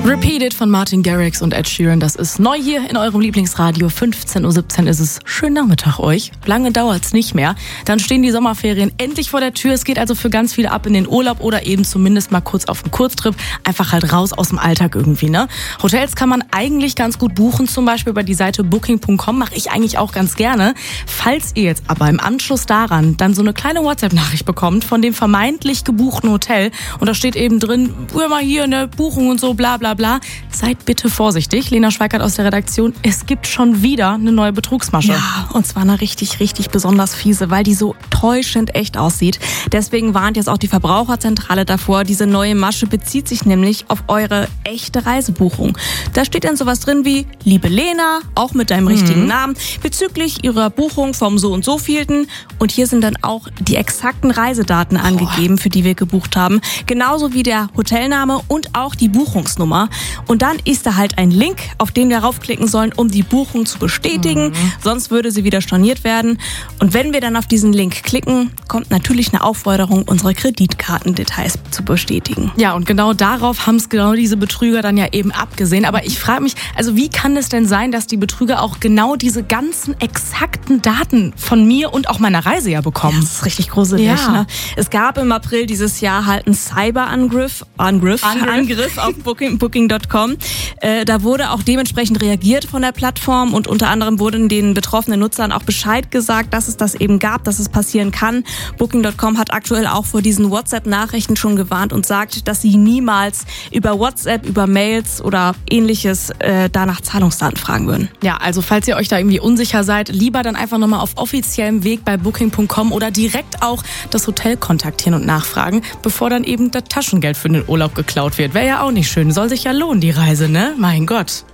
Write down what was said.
Repeated von Martin Garrix und Ed Sheeran, das ist neu hier in eurem Lieblingsradio. 15.17 Uhr ist es. Schönen Nachmittag euch. Lange dauert's nicht mehr. Dann stehen die Sommerferien endlich vor der Tür. Es geht also für ganz viele ab in den Urlaub oder eben zumindest mal kurz auf einen Kurztrip. Einfach halt raus aus dem Alltag irgendwie, ne? Hotels kann man eigentlich ganz gut buchen, zum Beispiel über die Seite Booking.com. Mache ich eigentlich auch ganz gerne. Falls ihr jetzt aber im Anschluss daran dann so eine kleine WhatsApp-Nachricht bekommt von dem vermeintlich gebuchten Hotel und da steht eben drin, hör mal hier eine Buchung und so, bla bla bla. Seid bitte vorsichtig. Lena Schweikert aus der Redaktion. Es gibt schon wieder eine neue Betrugsmasche. Ja, und zwar eine richtig besonders fiese, weil die so täuschend echt aussieht. Deswegen warnt jetzt auch die Verbraucherzentrale davor. Diese neue Masche bezieht sich nämlich auf eure echte Reisebuchung. Da steht dann sowas drin wie, liebe Lena, auch mit deinem richtigen Namen, bezüglich ihrer Buchung vom so und so vielten. Und hier sind dann auch die exakten Reisedaten angegeben, für die wir gebucht haben. Genauso wie der Hotelname und auch die Buchungsnummer. Und dann ist da halt ein Link, auf den wir raufklicken sollen, um die Buchung zu bestätigen. Sonst würde sie wieder storniert werden. Und wenn wir dann auf diesen Link klicken, kommt natürlich eine Aufforderung, unsere Kreditkartendetails zu bestätigen. Ja, und genau darauf haben es genau diese Betrüger dann ja eben abgesehen. Aber ich frage mich, also wie kann es denn sein, dass die Betrüger auch genau diese ganzen exakten Daten von mir und auch meiner Reise ja bekommen? Ja, das ist richtig gruselig. Ja. Ne? Es gab im April dieses Jahr halt einen Cyberangriff auf Booking.com. Da wurde auch dementsprechend reagiert von der Plattform und unter anderem wurden den betroffenen Nutzern auch Bescheid gesagt, dass es das eben gab, dass es passieren kann. Booking.com hat aktuell auch vor diesen WhatsApp-Nachrichten schon gewarnt und sagt, dass sie niemals über WhatsApp, über Mails oder ähnliches da nach Zahlungsdaten fragen würden. Ja, also falls ihr euch da irgendwie unsicher seid, lieber dann einfach nochmal auf offiziellem Weg bei Booking.com oder direkt auch das Hotel kontaktieren und nachfragen, bevor dann eben das Taschengeld für den Urlaub geklaut wird. Wäre ja auch nicht schön. Soll sich ja lohnen, die Reise, ne? Mein Gott.